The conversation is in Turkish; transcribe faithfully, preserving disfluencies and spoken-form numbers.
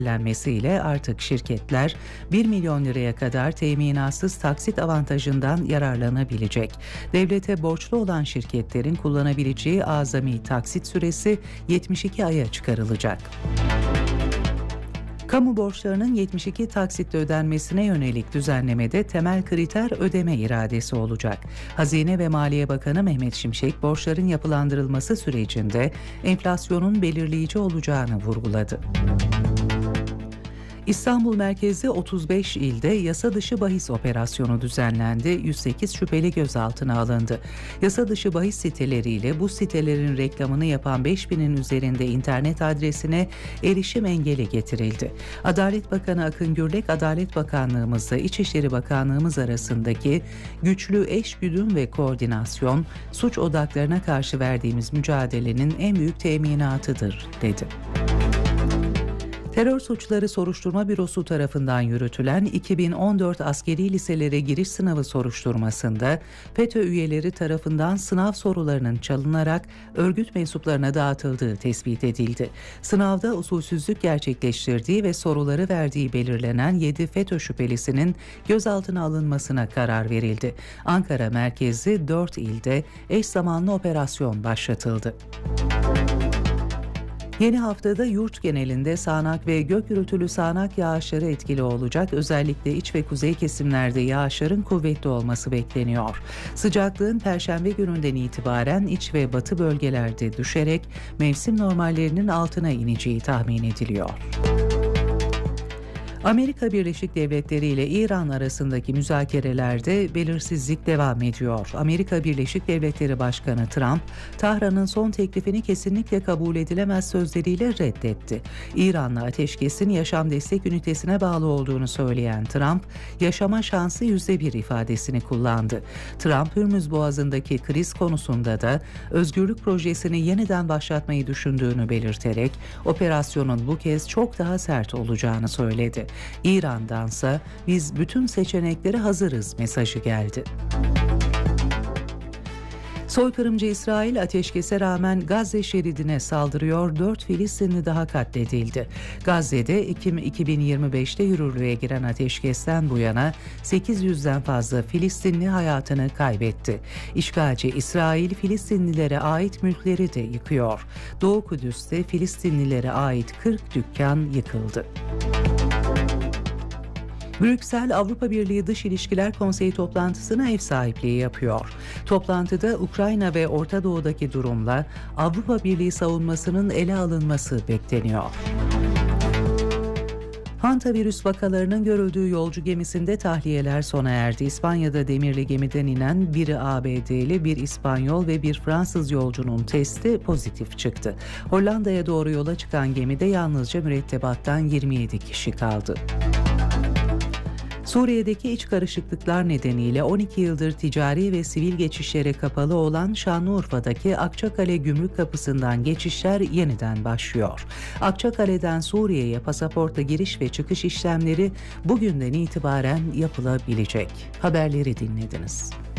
Lenmesiyle artık şirketler bir milyon liraya kadar teminatsız taksit avantajından yararlanabilecek. Devlete borçlu olan şirketlerin kullanabileceği azami taksit süresi yetmiş iki aya çıkarılacak. Kamu borçlarının yetmiş iki taksitle ödenmesine yönelik düzenlemede temel kriter ödeme iradesi olacak. Hazine ve Maliye Bakanı Mehmet Şimşek, borçların yapılandırılması sürecinde enflasyonun belirleyici olacağını vurguladı. İstanbul merkezli otuz beş ilde yasa dışı bahis operasyonu düzenlendi. yüz sekiz şüpheli gözaltına alındı. Yasa dışı bahis siteleriyle bu sitelerin reklamını yapan beş binin üzerinde internet adresine erişim engeli getirildi. Adalet Bakanı Akın Gürlek, Adalet Bakanlığımızla İçişleri Bakanlığımız arasındaki güçlü eşgüdüm ve koordinasyon, suç odaklarına karşı verdiğimiz mücadelenin en büyük teminatıdır, dedi. Terör Suçları Soruşturma Bürosu tarafından yürütülen iki bin on dört askeri liselere giriş sınavı soruşturmasında FETÖ üyeleri tarafından sınav sorularının çalınarak örgüt mensuplarına dağıtıldığı tespit edildi. Sınavda usulsüzlük gerçekleştirdiği ve soruları verdiği belirlenen yedi FETÖ şüphelisinin gözaltına alınmasına karar verildi. Ankara merkezli dört ilde eş zamanlı operasyon başlatıldı. Yeni haftada yurt genelinde sağanak ve gök gürültülü sağanak yağışları etkili olacak. Özellikle iç ve kuzey kesimlerde yağışların kuvvetli olması bekleniyor. Sıcaklığın Perşembe gününden itibaren iç ve batı bölgelerde düşerek mevsim normallerinin altına ineceği tahmin ediliyor. Amerika Birleşik Devletleri ile İran arasındaki müzakerelerde belirsizlik devam ediyor. Amerika Birleşik Devletleri Başkanı Trump, Tahran'ın son teklifini kesinlikle kabul edilemez sözleriyle reddetti. İran'la ateşkesin yaşam destek ünitesine bağlı olduğunu söyleyen Trump, yaşama şansı yüzde bir ifadesini kullandı. Trump, Hürmüz Boğazı'ndaki kriz konusunda da özgürlük projesini yeniden başlatmayı düşündüğünü belirterek, operasyonun bu kez çok daha sert olacağını söyledi. İran'dansa biz bütün seçeneklere hazırız mesajı geldi. Soykırımcı İsrail ateşkese rağmen Gazze şeridine saldırıyor, dört Filistinli daha katledildi. Gazze'de Ekim iki bin yirmi beşte yürürlüğe giren ateşkesten bu yana sekiz yüzden fazla Filistinli hayatını kaybetti. İşgalci İsrail Filistinlilere ait mülkleri de yıkıyor. Doğu Kudüs'te Filistinlilere ait kırk dükkan yıkıldı. Brüksel, Avrupa Birliği Dış İlişkiler Konseyi toplantısına ev sahipliği yapıyor. Toplantıda Ukrayna ve Orta Doğu'daki durumla Avrupa Birliği savunmasının ele alınması bekleniyor. Hantavirüs vakalarının görüldüğü yolcu gemisinde tahliyeler sona erdi. İspanya'da demirli gemiden inen biri A B D'li, bir İspanyol ve bir Fransız yolcunun testi pozitif çıktı. Hollanda'ya doğru yola çıkan gemide yalnızca mürettebattan yirmi yedi kişi kaldı. Suriye'deki iç karışıklıklar nedeniyle on iki yıldır ticari ve sivil geçişlere kapalı olan Şanlıurfa'daki Akçakale Gümrük Kapısı'ndan geçişler yeniden başlıyor. Akçakale'den Suriye'ye pasaporta giriş ve çıkış işlemleri bugünden itibaren yapılabilecek. Haberleri dinlediniz.